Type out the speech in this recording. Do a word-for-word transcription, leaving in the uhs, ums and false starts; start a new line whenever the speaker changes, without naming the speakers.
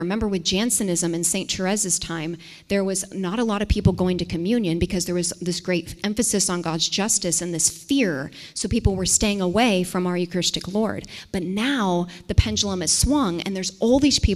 Remember with Jansenism in Saint Therese's time, there was not a lot of people going to communion because there was this great emphasis on God's justice and this fear, so people were staying away from our Eucharistic Lord. But now the pendulum has swung, and there's all these people